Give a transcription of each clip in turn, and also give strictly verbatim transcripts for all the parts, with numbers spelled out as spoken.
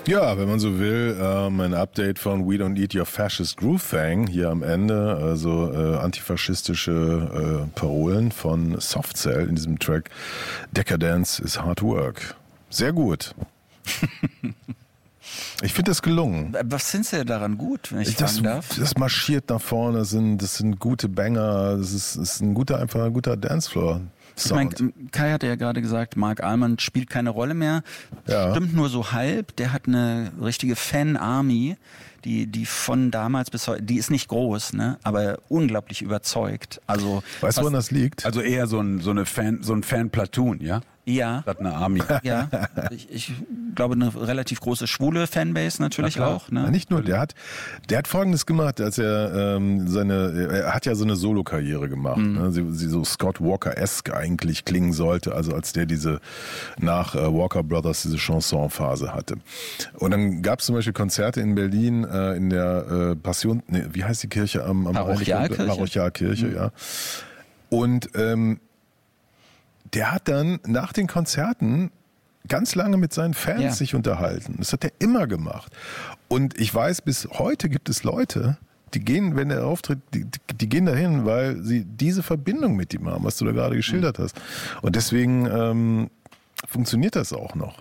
Ja, wenn man so will, ähm, ein Update von We Don't Eat Your Fascist Groove Thang hier am Ende, also äh, antifaschistische äh, Parolen von Soft Cell in diesem Track Decadence is Hard Work. Sehr gut. Ich finde das gelungen. Was findest du daran gut, wenn ich das, fragen darf? Das marschiert nach vorne, das sind, das sind gute Banger, das ist, das ist ein guter, einfach ein guter Dancefloor. Ich meine, Kai hatte ja gerade gesagt, Mark Almond spielt keine Rolle mehr. Ja. Stimmt nur so halb. Der hat eine richtige Fan-Army, die, die von damals bis heute, die ist nicht groß, ne, aber unglaublich überzeugt. Also, weißt du, woran das liegt? Also eher so ein, so eine Fan, so ein Fan-Platoon, ja? Ja. Statt eine Army. Ja. Ich, ich glaube, eine relativ große schwule Fanbase natürlich auch. Ne? Ja, nicht nur, der hat, der hat Folgendes gemacht, als er ähm, seine, er hat ja so eine Solo-Karriere gemacht, mhm. ne? sie, sie so Scott Walker-esque eigentlich klingen sollte, also als der diese nach äh, Walker Brothers diese Chanson-Phase hatte. Und dann gab es zum Beispiel Konzerte in Berlin äh, in der äh, Passion, ne, wie heißt die Kirche am, am Parochialkirche, Parochialkirche, mhm. ja. Und ähm, der hat dann nach den Konzerten ganz lange mit seinen Fans ja. sich unterhalten. Das hat er immer gemacht. Und ich weiß, bis heute gibt es Leute, die gehen, wenn er auftritt, die, die gehen dahin, weil sie diese Verbindung mit ihm haben, was du da gerade geschildert hast. Und deswegen ähm, funktioniert das auch noch.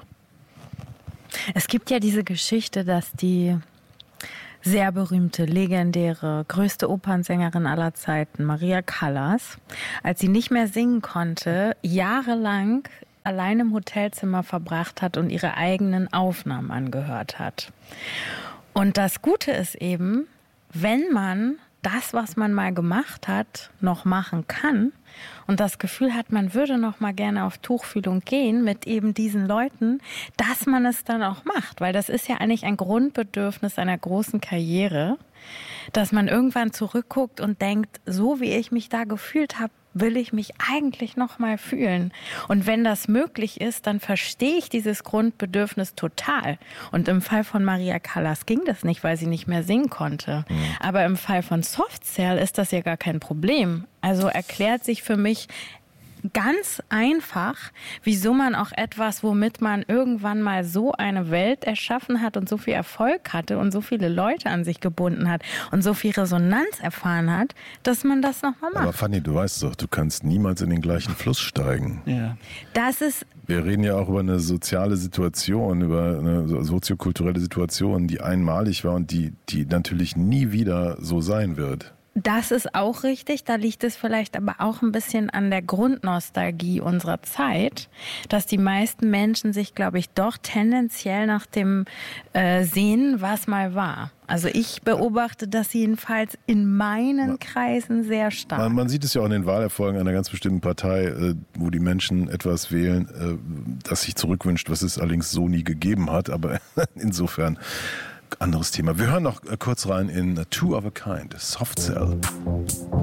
Es gibt ja diese Geschichte, dass die sehr berühmte, legendäre, größte Opernsängerin aller Zeiten, Maria Callas, als sie nicht mehr singen konnte, jahrelang allein im Hotelzimmer verbracht hat und ihre eigenen Aufnahmen angehört hat. Und das Gute ist eben, wenn man das, was man mal gemacht hat, noch machen kann und das Gefühl hat, man würde noch mal gerne auf Tuchfühlung gehen mit eben diesen Leuten, dass man es dann auch macht. Weil das ist ja eigentlich ein Grundbedürfnis einer großen Karriere, dass man irgendwann zurückguckt und denkt, so wie ich mich da gefühlt habe, will ich mich eigentlich noch mal fühlen. Und wenn das möglich ist, dann verstehe ich dieses Grundbedürfnis total. Und im Fall von Maria Callas ging das nicht, weil sie nicht mehr singen konnte. Mhm. Aber im Fall von Soft Cell ist das ja gar kein Problem. Also erklärt sich für mich ganz einfach, wieso man auch etwas, womit man irgendwann mal so eine Welt erschaffen hat und so viel Erfolg hatte und so viele Leute an sich gebunden hat und so viel Resonanz erfahren hat, dass man das nochmal macht. Aber Fanny, du weißt doch, du kannst niemals in den gleichen Fluss steigen. Ja. Das ist... Wir reden ja auch über eine soziale Situation, über eine soziokulturelle Situation, die einmalig war und die, die natürlich nie wieder so sein wird. Das ist auch richtig, da liegt es vielleicht aber auch ein bisschen an der Grundnostalgie unserer Zeit, dass die meisten Menschen sich, glaube ich, doch tendenziell nach dem äh, sehnen, was mal war. Also ich beobachte das jedenfalls in meinen Kreisen sehr stark. Man, man sieht es ja auch in den Wahlerfolgen einer ganz bestimmten Partei, äh, wo die Menschen etwas wählen, äh, das sich zurückwünscht, was es allerdings so nie gegeben hat, aber insofern... Anderes Thema. Wir hören noch kurz rein in Two of a Kind, Soft Cell.